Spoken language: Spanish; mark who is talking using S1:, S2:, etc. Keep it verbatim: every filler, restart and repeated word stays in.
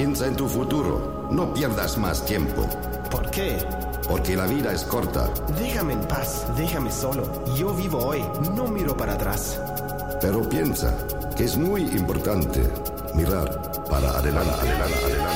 S1: Piensa en tu futuro. No pierdas más tiempo.
S2: ¿Por qué?
S1: Porque la vida es corta.
S2: Déjame en paz, déjame solo. Yo vivo hoy, no miro para atrás.
S1: Pero piensa que es muy importante mirar para adelante, adelante, adelante.